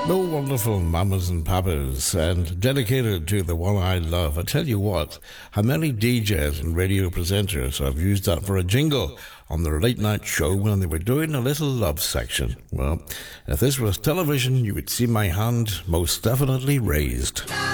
No wonderful mamas and papas, and dedicated to the one I love. I tell you what, how many DJs and radio presenters have used that for a jingle on their late night show when they were doing a little love section. Well, if this was television, you would see my hand most definitely raised.